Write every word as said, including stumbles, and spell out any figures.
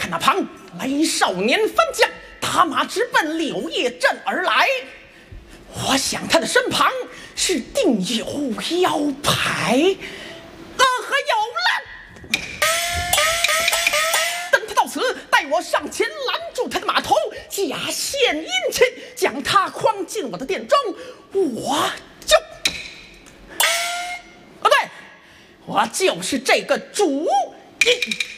看那旁雷少年翻将打马直奔柳叶镇而来，我想他的身旁是定有腰牌，呃还有了。等他到此，待我上前拦住他的马头，假献殷勤，将他诓进我的殿中，我就，啊对，我就是这个主意。